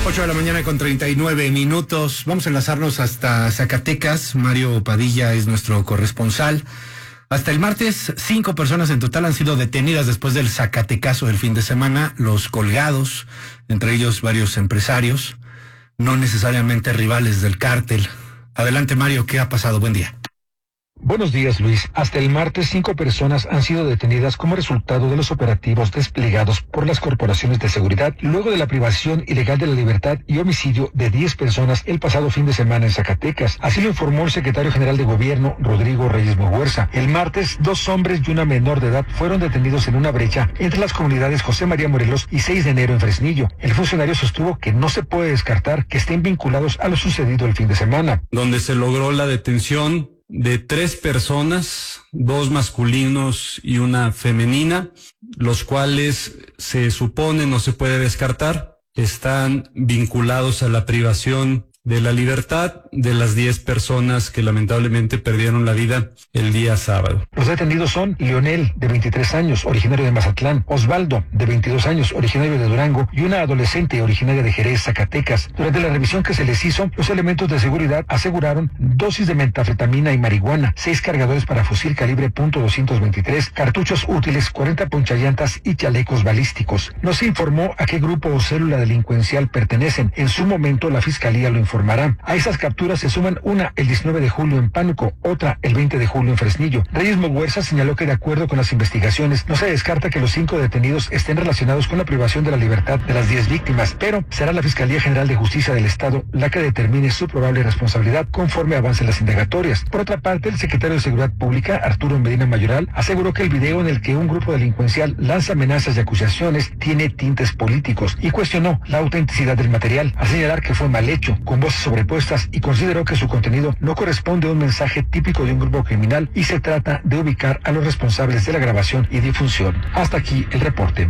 8 de la mañana con 39 minutos. Vamos a enlazarnos hasta Zacatecas. Mario Padilla es nuestro corresponsal. Hasta el martes, 5 personas en total han sido detenidas después del Zacatecazo del fin de semana. Los colgados, entre ellos varios empresarios, no necesariamente rivales del cártel. Adelante, Mario, ¿qué ha pasado? Buen día. Buenos días, Luis. Hasta el martes, 5 personas han sido detenidas como resultado de los operativos desplegados por las corporaciones de seguridad luego de la privación ilegal de la libertad y homicidio de 10 personas el pasado fin de semana en Zacatecas. Así lo informó el secretario general de gobierno, Rodrigo Reyes Muguerza. El martes, 2 hombres y una menor de edad fueron detenidos en una brecha entre las comunidades José María Morelos y 6 de enero en Fresnillo. El funcionario sostuvo que no se puede descartar que estén vinculados a lo sucedido el fin de semana. Donde se logró la detención de 3 personas, 2 masculinos y una femenina, los cuales se supone, no se puede descartar, están vinculados a la privación de la libertad de las 10 personas que lamentablemente perdieron la vida el día sábado. Los detenidos son Lionel, de 23 años, originario de Mazatlán, Osvaldo, de 22 años, originario de Durango, y una adolescente originaria de Jerez, Zacatecas. Durante la revisión que se les hizo, los elementos de seguridad aseguraron dosis de metanfetamina y marihuana, 6 cargadores para fusil calibre .223, cartuchos útiles, 40 ponchallantas y chalecos balísticos. No se informó a qué grupo o célula delincuencial pertenecen. En su momento, la Fiscalía lo informará. A esas capturas se suman una el 19 de julio en Pánuco, otra el 20 de julio en Fresnillo. Reyes Muguerza señaló que de acuerdo con las investigaciones no se descarta que los 5 detenidos estén relacionados con la privación de la libertad de las 10 víctimas, pero será la Fiscalía General de Justicia del Estado la que determine su probable responsabilidad conforme avancen las indagatorias. Por otra parte, el secretario de Seguridad Pública, Arturo Medina Mayoral, aseguró que el video en el que un grupo delincuencial lanza amenazas y acusaciones tiene tintes políticos y cuestionó la autenticidad del material, a señalar que fue mal hecho, con voces sobrepuestas, y consideró que su contenido no corresponde a un mensaje típico de un grupo criminal y se trata de ubicar a los responsables de la grabación y difusión. Hasta aquí el reporte.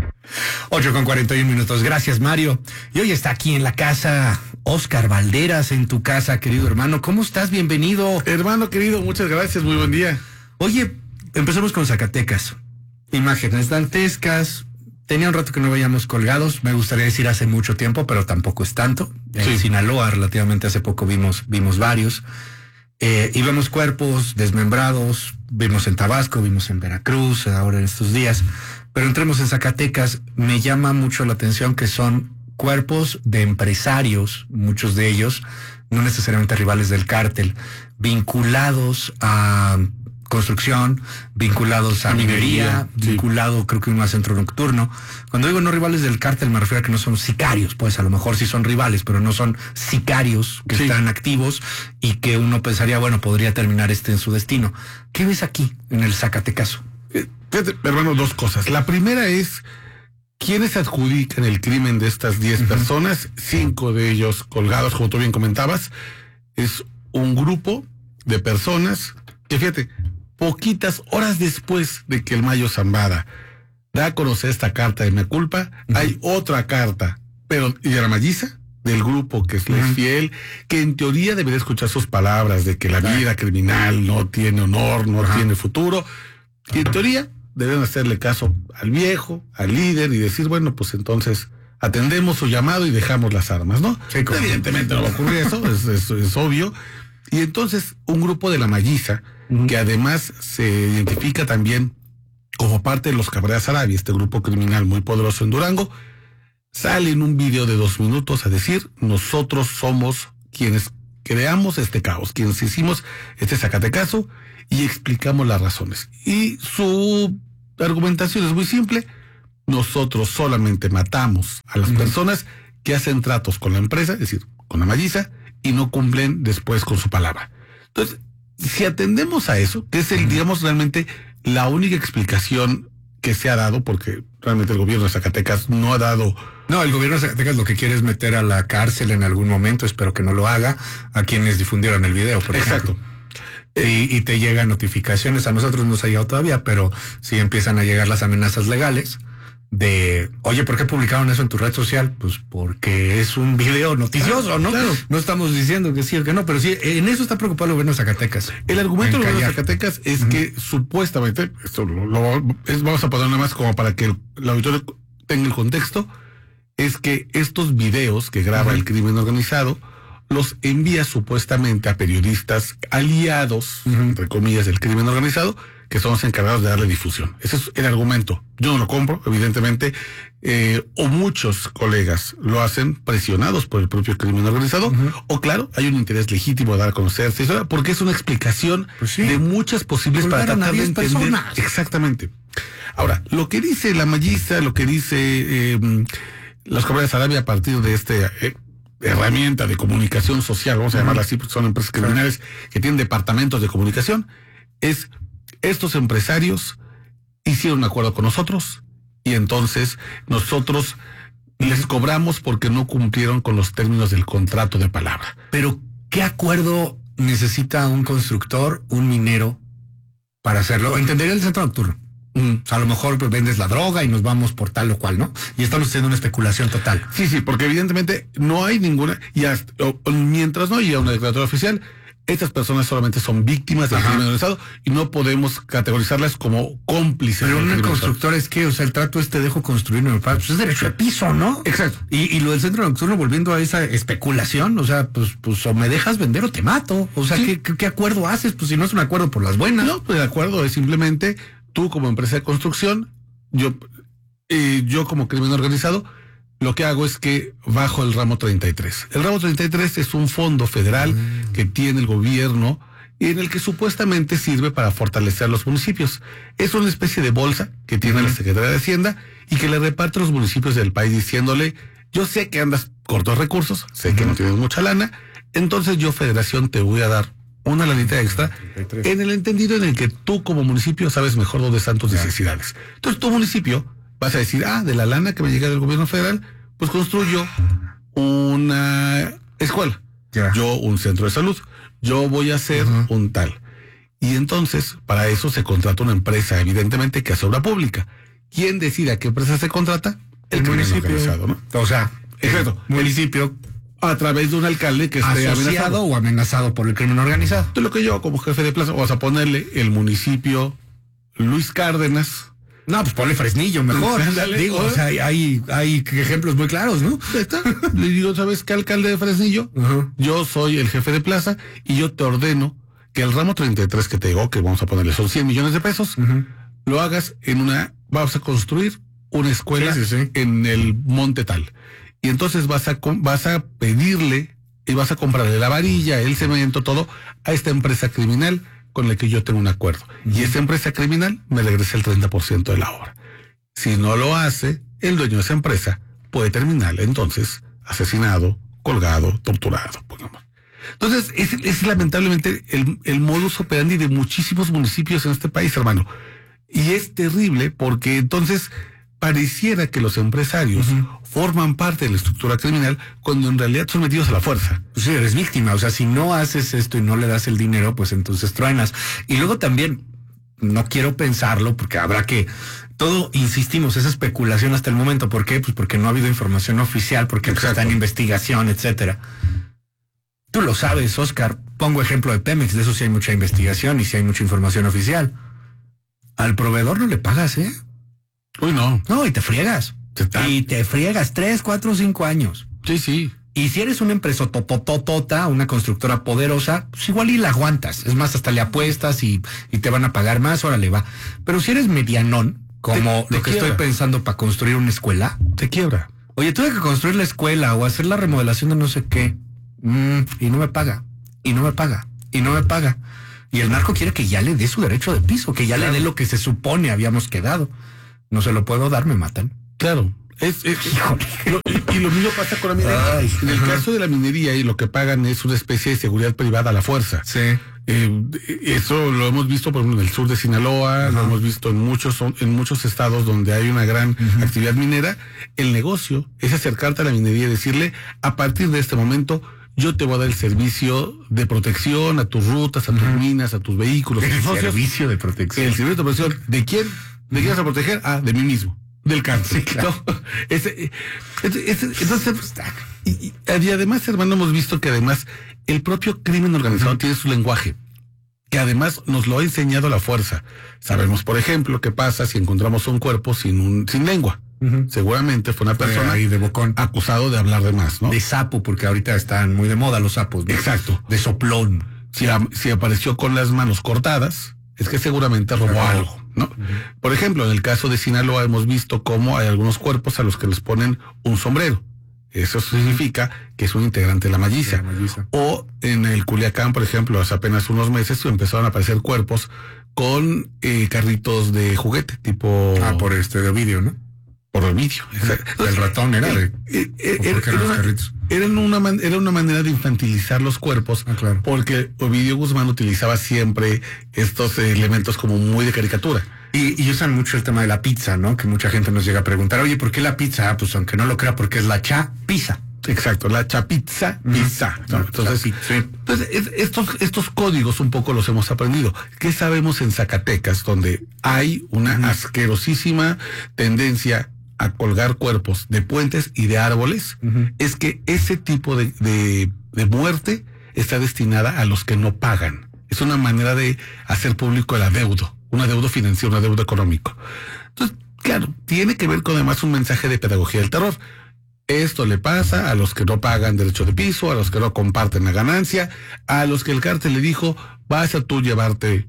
8:41. Gracias, Mario. Y hoy está aquí en la casa Oscar Valderas, en tu casa, querido hermano. ¿Cómo estás? Bienvenido. Hermano querido, muchas gracias, muy buen día. Oye, empezamos con Zacatecas. Imágenes dantescas. Tenía un rato que no veíamos colgados, me gustaría decir hace mucho tiempo, pero tampoco es tanto. En Sinaloa, relativamente hace poco vimos varios. Y vemos cuerpos desmembrados, vimos en Tabasco, vimos en Veracruz, ahora en estos días. Pero entremos en Zacatecas, me llama mucho la atención que son cuerpos de empresarios, muchos de ellos, no necesariamente rivales del cártel, vinculados a construcción, vinculados a minería, vinculado creo que uno a centro nocturno. Cuando digo no rivales del cártel me refiero a que no son sicarios, pues a lo mejor sí son rivales, pero no son sicarios que están activos y que uno pensaría, bueno, podría terminar en su destino. ¿Qué ves aquí en el Zacatecazo? Fíjate, hermano, 2 cosas. La primera es, ¿quiénes adjudican el crimen de estas 10 personas? 5 de ellos colgados, como tú bien comentabas. Es un grupo de personas que, fíjate, poquitas horas después de que el Mayo Zambada da a conocer esta carta de mea culpa, hay otra carta, pero y de la Malliza, del grupo que es fiel, que en teoría debería escuchar sus palabras de que la vida criminal no tiene honor, no tiene futuro, y en teoría deben hacerle caso al viejo, al líder, y decir, bueno, pues entonces atendemos su llamado y dejamos las armas, ¿no? Sí, evidentemente no va a ocurrir eso, es obvio. Y entonces un grupo de la Malliza, que además se identifica también como parte de los Cabrera Sarabia, este grupo criminal muy poderoso en Durango, sale en un video de 2 minutos a decir, nosotros somos quienes creamos este caos, quienes hicimos este Zacatecazo, y explicamos las razones. Y su argumentación es muy simple: nosotros solamente matamos a las personas que hacen tratos con la empresa, es decir, con la Malliza, y no cumplen después con su palabra. Entonces, si atendemos a eso, que es digamos, realmente la única explicación que se ha dado, porque realmente el gobierno de Zacatecas no ha dado... No, el gobierno de Zacatecas lo que quiere es meter a la cárcel en algún momento, espero que no lo haga, a quienes difundieron el video, por ejemplo. Y te llegan notificaciones, a nosotros no se ha llegado todavía, pero sí empiezan a llegar las amenazas legales de, oye, ¿por qué publicaron eso en tu red social? Pues porque es un video noticioso, ¿no? Claro. No estamos diciendo que sí o que no, pero sí, en eso está preocupado el gobierno de Zacatecas. El argumento del gobierno de Zacatecas es que supuestamente, esto vamos a poner nada más como para que el auditorio tenga el contexto, es que estos videos que graba el crimen organizado los envía supuestamente a periodistas aliados, entre comillas, del crimen organizado, que son los encargados de darle difusión. Ese es el argumento. Yo no lo compro, evidentemente, o muchos colegas lo hacen presionados por el propio crimen organizado, o claro, hay un interés legítimo de dar a conocerse, porque es una explicación de muchas posibles para tratar de entender. Personas. Exactamente. Ahora, lo que dice la Mayisa, lo que dice las Comunidades Arabia a partir de este herramienta de comunicación social, vamos a llamarla así, porque son empresas criminales que tienen departamentos de comunicación, es estos empresarios hicieron un acuerdo con nosotros y entonces nosotros les cobramos porque no cumplieron con los términos del contrato de palabra. Pero, ¿qué acuerdo necesita un constructor, un minero para hacerlo? Entendería el centro nocturno. O sea, a lo mejor pues, vendes la droga y nos vamos por tal o cual, ¿no? Y estamos haciendo una especulación total. Sí, porque evidentemente no hay ninguna, mientras no haya una declaratoria oficial, estas personas solamente son víctimas del crimen organizado y no podemos categorizarlas como cómplices. Pero un constructor es que, o sea, el trato te dejo construir, pues es derecho de piso, ¿no? Exacto. Y lo del centro nocturno, volviendo a esa especulación, o sea, pues o me dejas vender o te mato. O sea, ¿qué acuerdo haces? Pues si no es un acuerdo por las buenas. No, pues el acuerdo es simplemente tú como empresa de construcción, yo como crimen organizado, lo que hago es que bajo el ramo 33. El ramo 33 es un fondo federal que tiene el gobierno y en el que supuestamente sirve para fortalecer los municipios. Es una especie de bolsa que tiene la Secretaría de Hacienda y que le reparte a los municipios del país diciéndole, yo sé que andas cortos recursos, sé que no tienes mucha lana, entonces yo, Federación, te voy a dar una lanita extra en el entendido en el que tú como municipio sabes mejor dónde están tus necesidades. Entonces tu municipio vas a decir, de la lana que me llega del gobierno federal, pues construyo una escuela, yo un centro de salud, yo voy a hacer un tal. Y entonces, para eso se contrata una empresa, evidentemente, que hace obra pública. ¿Quién decide a qué empresa se contrata? El municipio, ¿no? O sea, exacto. Municipio a través de un alcalde que esté asociado o amenazado por el crimen organizado. Entonces, lo que yo como jefe de plaza, vas a ponerle el municipio Luis Cárdenas. No, pues ponle Fresnillo mejor. Digo, o sea, hay ejemplos muy claros, ¿no? Le digo, ¿sabes qué, alcalde de Fresnillo? Yo soy el jefe de plaza y yo te ordeno que el ramo 33 que te digo, que vamos a ponerle, son 100 millones de pesos, lo hagas vamos a construir una escuela en el monte tal. Y entonces vas a pedirle y vas a comprarle la varilla, el cemento, todo, a esta empresa criminal con la que yo tengo un acuerdo. Y esa empresa criminal me regresa el 30% de la obra. Si no lo hace, el dueño de esa empresa puede terminar entonces asesinado, colgado, torturado. Entonces, es lamentablemente el modus operandi de muchísimos municipios en este país, hermano. Y es terrible porque entonces pareciera que los empresarios forman parte de la estructura criminal cuando en realidad son metidos a la fuerza. Pues sí, eres víctima. O sea, si no haces esto y no le das el dinero, pues entonces truenas. Y luego también, no quiero pensarlo porque habrá que... Todo, insistimos, es especulación hasta el momento. ¿Por qué? Pues porque no ha habido información oficial, porque pues, está en investigación, etcétera. Tú lo sabes, Oscar. Pongo ejemplo de Pemex, de eso sí hay mucha investigación y sí hay mucha información oficial. Al proveedor no le pagas, ¿eh? Uy, no. No, y te friegas. Y te friegas 3, 4, 5 años. Sí. Y si eres una empresa tototota, una constructora poderosa, pues igual y la aguantas. Es más, hasta le apuestas y te van a pagar más, órale, va. Pero si eres medianón, como lo que estoy pensando para construir una escuela, te quiebra. Oye, tuve que construir la escuela o hacer la remodelación de no sé qué. Y no me paga. Y no me paga. Y no me paga. Y el narco quiere que ya le dé su derecho de piso, que ya le dé lo que se supone habíamos quedado. No se lo puedo dar, me matan. Claro. Y lo mismo pasa con la minería. En el caso de la minería, y lo que pagan es una especie de seguridad privada a la fuerza. Sí. Eso lo hemos visto, por ejemplo, en el sur de Sinaloa, lo hemos visto en muchos estados donde hay una gran actividad minera. El negocio es acercarte a la minería y decirle, a partir de este momento, yo te voy a dar el servicio de protección a tus rutas, a tus minas, a tus vehículos. El servicio de protección. El servicio de protección. ¿De quién? ¿De quién vas a proteger? De mí mismo. Del cáncer. Sí, claro. Entonces, y además, hermano, hemos visto que además el propio crimen organizado tiene su lenguaje, que además nos lo ha enseñado a la fuerza. Sabemos, por ejemplo, qué pasa si encontramos un cuerpo sin lengua. Seguramente fue una persona ahí de bocón, acusado de hablar de más, ¿no? De sapo, porque ahorita están muy de moda los sapos, ¿no? Exacto. De soplón. Si apareció con las manos cortadas, es que seguramente robó algo, ¿no? Por ejemplo, en el caso de Sinaloa hemos visto cómo hay algunos cuerpos a los que les ponen un sombrero. Eso significa que es un integrante de la malliza. O en el Culiacán, por ejemplo, hace apenas unos meses empezaron a aparecer cuerpos con carritos de juguete, tipo... por de Ovidio, ¿no? Por Ovidio. El ratón era de... Era una manera de infantilizar los cuerpos, claro. Porque Ovidio Guzmán utilizaba siempre estos elementos como muy de caricatura. Y usan mucho el tema de la pizza, ¿no? Que mucha gente nos llega a preguntar, oye, ¿por qué la pizza? Pues aunque no lo crea, porque es la cha-pizza. Exacto, la chapizza, pizza. ¿No? Entonces, estos códigos un poco los hemos aprendido. ¿Qué sabemos en Zacatecas, donde hay una asquerosísima tendencia a colgar cuerpos de puentes y de árboles? Es que ese tipo de muerte está destinada a los que no pagan. Es una manera de hacer público el adeudo, un adeudo financiero, un adeudo económico. Entonces, claro, tiene que ver con además un mensaje de pedagogía del terror. Esto le pasa a los que no pagan derecho de piso, a los que no comparten la ganancia, a los que el cártel le dijo, vas a tú llevarte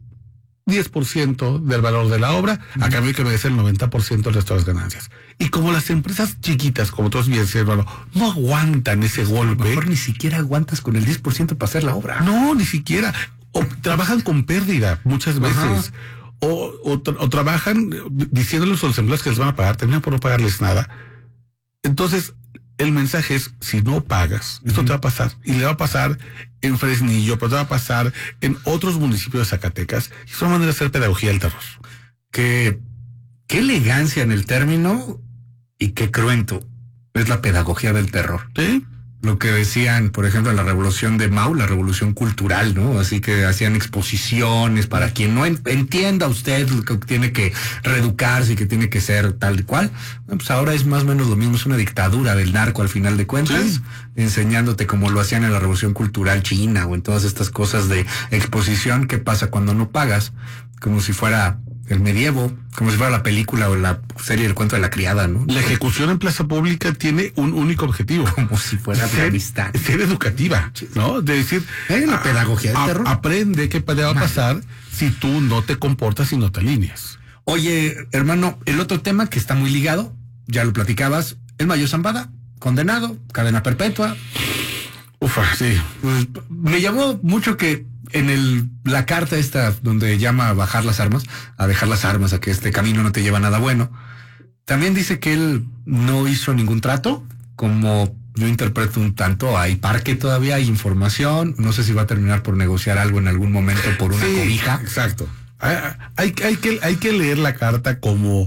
10% del valor de la obra, a cambio de que me des el 90% del resto de las ganancias. Y como las empresas chiquitas, como todos bien decían, no aguantan ese golpe. A lo mejor ni siquiera aguantas con el 10% para hacer la obra. No, ni siquiera. O trabajan con pérdida muchas veces. O trabajan diciéndoles a los empleados que les van a pagar, terminan por no pagarles nada. Entonces, el mensaje es, si no pagas, esto te va a pasar. Y le va a pasar en Fresnillo, pero te va a pasar en otros municipios de Zacatecas. Y es una manera de hacer pedagogía del terror. Qué elegancia en el término y qué cruento es la pedagogía del terror. ¿Sí? Lo que decían, por ejemplo, en la revolución de Mao, la revolución cultural, ¿no? Así que hacían exposiciones para quien no entienda usted que tiene que reeducarse y que tiene que ser tal y cual. Bueno, pues ahora es más o menos lo mismo, es una dictadura del narco al final de cuentas, enseñándote como lo hacían en la revolución cultural china o en todas estas cosas de exposición. ¿Qué pasa cuando no pagas? Como si fuera el medievo, como si fuera la película o la serie El cuento de la criada, ¿no? La ejecución en plaza pública tiene un único objetivo. Como si fuera ser educativa, ¿no? De decir, la pedagogía del terror. Aprende qué te va a pasar si tú no te comportas y no te alineas. Oye, hermano, el otro tema que está muy ligado, ya lo platicabas, el Mayo Zambada, condenado, cadena perpetua. Ufa, sí. Pues, me llamó mucho que en la carta esta donde llama a bajar las armas, a dejar las armas, a que este camino no te lleva a nada bueno, también dice que él no hizo ningún trato, como yo interpreto un tanto, hay parque todavía, hay información, no sé si va a terminar por negociar algo en algún momento por una cobija. Exacto. Hay que leer la carta como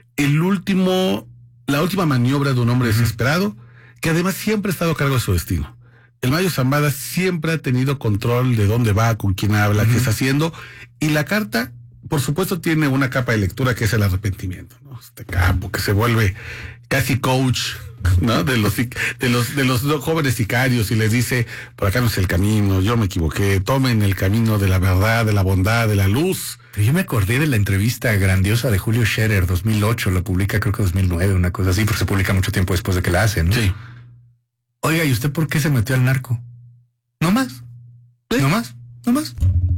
la última maniobra de un hombre desesperado, que además siempre ha estado a cargo de su destino. El Mayo Zambada siempre ha tenido control de dónde va, con quién habla, qué está haciendo. Y la carta, por supuesto, tiene una capa de lectura que es el arrepentimiento, ¿no? Este capo que se vuelve casi coach, ¿no? De los jóvenes sicarios y les dice, por acá no es el camino, yo me equivoqué, tomen el camino de la verdad, de la bondad, de la luz. Pero yo me acordé de la entrevista grandiosa de Julio Scherer, 2008, lo publica creo que 2009, una cosa así, porque se publica mucho tiempo después de que la hacen, ¿no? Sí. Oiga, ¿y usted por qué se metió al narco? ¿No más? ¿No más? ¿No más?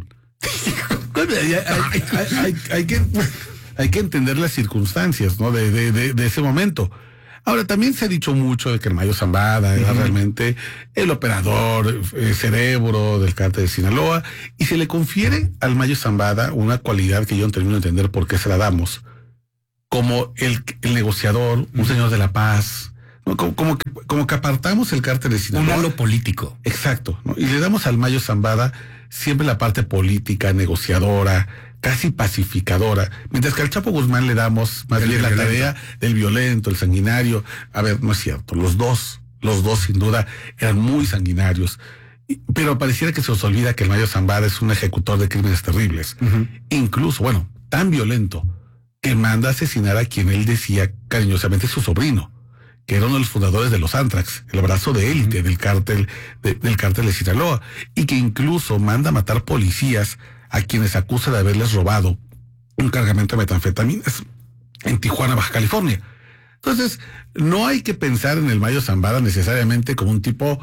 Hay que entender las circunstancias, ¿no? De ese momento. Ahora, también se ha dicho mucho de que el Mayo Zambada era realmente el operador, el cerebro del cártel de Sinaloa, y se le confiere al Mayo Zambada una cualidad que yo no termino de entender por qué se la damos, como el negociador, un señor de la paz, ¿no? Como que apartamos el cártel de Sinaloa. Un halo político. Exacto, ¿no? Y le damos al Mayo Zambada siempre la parte política, negociadora, casi pacificadora, mientras que al Chapo Guzmán le damos más bien la tarea del violento, el sanguinario. A ver, no es cierto, los dos sin duda eran muy sanguinarios, pero pareciera que se os olvida que el Mayo Zambada es un ejecutor de crímenes terribles, incluso, bueno, tan violento que manda a asesinar a quien él decía cariñosamente su sobrino, que era uno de los fundadores de los Antrax, el brazo de élite del cártel de Sinaloa, y que incluso manda a matar policías a quienes acusa de haberles robado un cargamento de metanfetaminas en Tijuana, Baja California. Entonces, no hay que pensar en el Mayo Zambada necesariamente como un tipo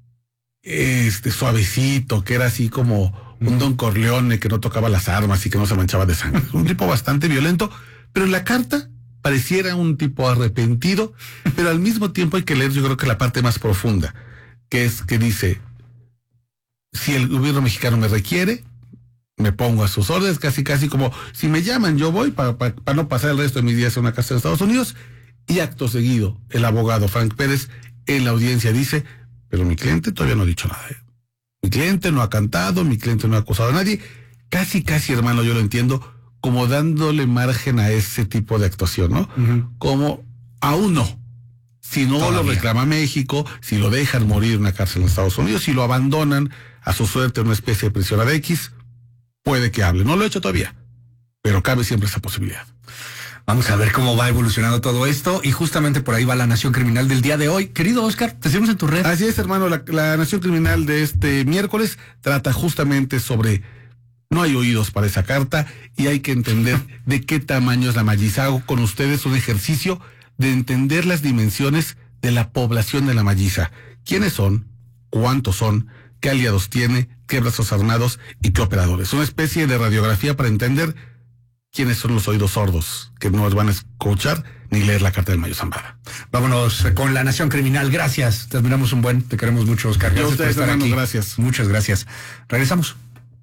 suavecito, que era así como un Don Corleone que no tocaba las armas y que no se manchaba de sangre. Un tipo bastante violento, pero en la carta pareciera un tipo arrepentido, pero al mismo tiempo hay que leer, yo creo que la parte más profunda, que es que dice: si el gobierno mexicano me requiere, me pongo a sus órdenes, casi como, si me llaman, yo voy para no pasar el resto de mis días en una casa de Estados Unidos. Y acto seguido, el abogado Frank Pérez en la audiencia dice: pero mi cliente todavía no ha dicho nada. Mi cliente no ha cantado, mi cliente no ha acusado a nadie. Casi, hermano, yo lo entiendo como dándole margen a ese tipo de actuación, ¿no? Como aún no. Si no todavía lo reclama México, si lo dejan morir en una cárcel en Estados Unidos, si lo abandonan a su suerte en una especie de prisión ad X, puede que hable. No lo he hecho todavía, pero cabe siempre esa posibilidad. Vamos a ver cómo va evolucionando todo esto, y justamente por ahí va la Nación Criminal del día de hoy. Querido Oscar, te seguimos en tu red. Así es, hermano, la Nación Criminal de este miércoles trata justamente sobre: no hay oídos para esa carta y hay que entender de qué tamaño es la Malliza. Hago con ustedes un ejercicio de entender las dimensiones de la población de la Malliza. ¿Quiénes son? ¿Cuántos son? ¿Qué aliados tiene? ¿Qué brazos armados? ¿Y qué operadores? Una especie de radiografía para entender quiénes son los oídos sordos que no nos van a escuchar ni leer la carta del Mayo Zambada. Vámonos con la Nación Criminal. Gracias. Te admiramos un buen. Te queremos mucho, Oscar. Gracias por estar aquí. Gracias. Muchas gracias. Regresamos.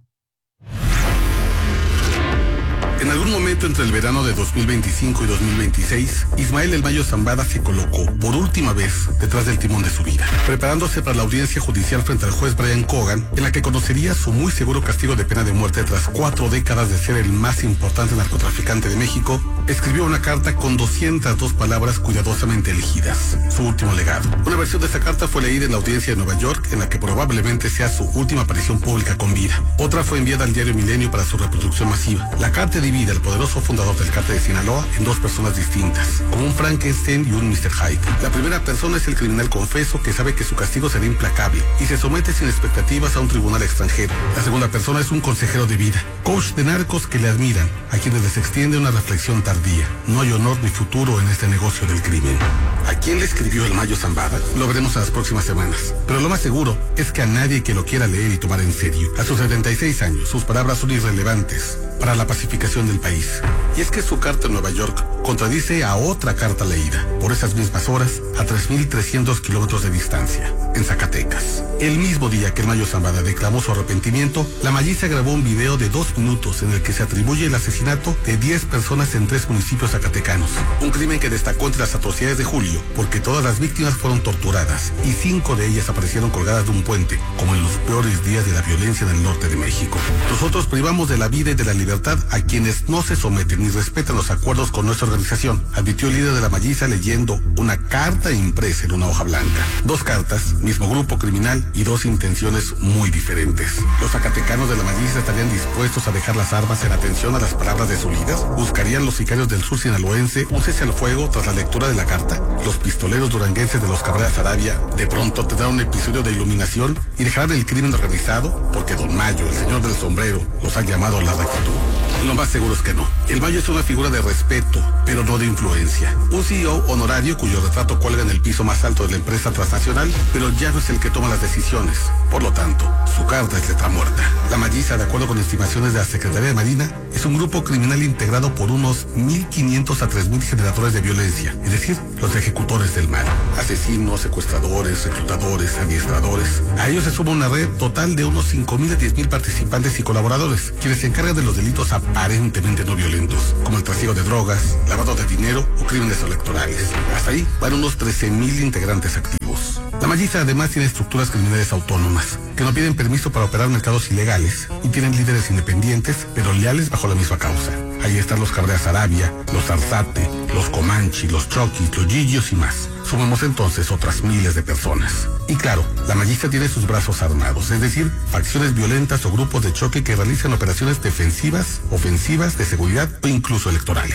En algún momento entre el verano de 2025 y 2026, Ismael El Mayo Zambada se colocó por última vez detrás del timón de su vida, preparándose para la audiencia judicial frente al juez Brian Cogan, en la que conocería su muy seguro castigo de pena de muerte tras 4 décadas de ser el más importante narcotraficante de México. Escribió una carta con 202 palabras cuidadosamente elegidas, su último legado. Una versión de esa carta fue leída en la audiencia de Nueva York, en la que probablemente sea su última aparición pública con vida. Otra fue enviada al diario Milenio para su reproducción masiva. La carta divide al poderoso fundador del cártel de Sinaloa en 2 personas distintas, como un Frankenstein y un Mr. Hyde. La primera persona es el criminal confeso que sabe que su castigo será implacable y se somete sin expectativas a un tribunal extranjero. La segunda persona es un consejero de vida, coach de narcos que le admiran, a quienes les extiende una reflexión tardía: no hay honor ni futuro en este negocio del crimen. ¿A quién le escribió El Mayo Zambada? Lo veremos en las próximas semanas, pero lo más seguro es que a nadie que lo quiera leer y tomar en serio. A sus 76 años, sus palabras son irrelevantes para la pacificación del país. Y es que su carta en Nueva York contradice a otra carta leída, por esas mismas horas, a 3.300 kilómetros de distancia, en Zacatecas. El mismo día que El Mayo Zambada declamó su arrepentimiento, la Malliza grabó un video de 2 minutos en el que se atribuye el asesinato de 10 personas en 3 municipios zacatecanos. Un crimen que destacó entre las atrocidades de julio, porque todas las víctimas fueron torturadas y 5 de ellas aparecieron colgadas de un puente, como en los peores días de la violencia en el norte de México. Nosotros privamos de la vida y de la libertad a quienes no se someten ni respetan los acuerdos con nuestra organización, advirtió el líder de la Malliza leyendo una carta impresa en una hoja blanca. 2 cartas, mismo grupo criminal y 2 intenciones muy diferentes. ¿Los zacatecanos de la Malliza estarían dispuestos a dejar las armas en atención a las palabras de su líder? ¿Buscarían los sicarios del sur sinaloense un cese al fuego tras la lectura de la carta? ¿Los pistoleros duranguenses de los Cabrera Sarabia de pronto tendrán un episodio de iluminación y dejarán el crimen organizado? Porque Don Mayo, el señor del sombrero, los ha llamado a la rectitud. Lo más seguro es que no. El Mayo es una figura de respeto, pero no de influencia. Un CEO honorario cuyo retrato cuelga en el piso más alto de la empresa transnacional, pero ya no es el que toma las decisiones. Por lo tanto, su carta es letra muerta. La Malliza, de acuerdo con estimaciones de la Secretaría de Marina, es un grupo criminal integrado por unos 1.500 a 3.000 generadores de violencia, es decir, los ejecutores del mal. Asesinos, secuestradores, reclutadores, adiestradores. A ellos se suma una red total de unos 5.000 a 10.000 participantes y colaboradores, quienes se encargan de los delitos aparentemente no violentos, como el trasiego de drogas, lavado de dinero o crímenes electorales. Hasta ahí van unos 13.000 integrantes activos. La Malliza además tiene estructuras criminales autónomas, que no piden permiso para operar mercados ilegales y tienen líderes independientes, pero leales bajo la misma causa. Ahí están los Cabrera Sarabia, los Arzate, los Comanche, los Chokis, los Gillios y más. Sumemos entonces otras miles de personas. Y claro, la Malliza tiene sus brazos armados, es decir, facciones violentas o grupos de choque que realizan operaciones defensivas, ofensivas, de seguridad o incluso electorales.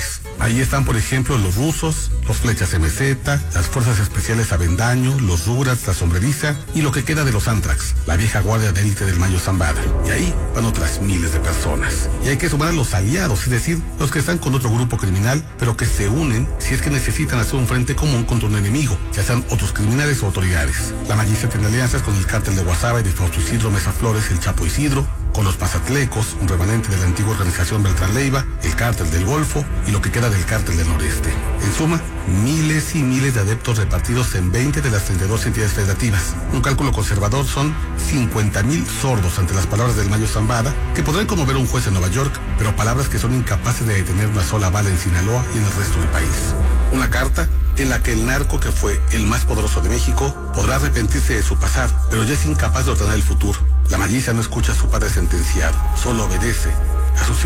Ahí están, por ejemplo, los rusos, los flechas MZ, las fuerzas especiales Avendaño, los Rugrats, la Sombreriza y lo que queda de los Antrax, la vieja guardia de élite del Mayo Zambada. Y ahí van otras miles de personas. Y hay que sumar a los aliados, es decir, los que están con otro grupo criminal, pero que se unen si es que necesitan hacer un frente común contra un enemigo, ya sean otros criminales o autoridades. La Mallicia tiene alianzas con el cártel de Guasave y de Fausto Isidro Mesa Flores, el Chapo Isidro, con los Mazatlecos, un remanente de la antigua organización Beltrán Leiva, el cártel del Golfo y lo que queda del cártel del Noreste. En suma, miles y miles de adeptos repartidos en 20 de las 32 entidades federativas. Un cálculo conservador son 50,000 sordos ante las palabras del Mayo Zambada, que podrán conmover a un juez en Nueva York, pero palabras que son incapaces de detener una sola bala en Sinaloa y en el resto del país. Una carta en la que el narco, que fue el más poderoso de México, podrá arrepentirse de su pasado, pero ya es incapaz de ordenar el futuro. La Mallicia no escucha a su padre sentenciado, solo obedece a sus